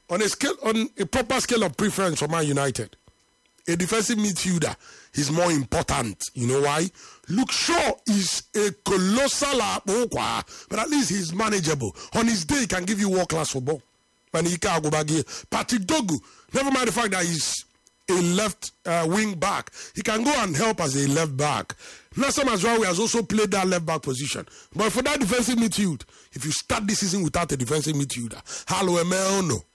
on a proper scale of preference for Man United, a defensive midfielder is more important. You know why? Luke Shaw is a colossal, but at least he's manageable. On his day, he can give you world-class football. When he can't go back here. Patrick Dogu, never mind the fact that he's a left wing back, he can go and help as a left back. Nassam Mazraoui has also played that left back position. But for that defensive midfield, if you start this season without a defensive midfielder, Halo Emel, no.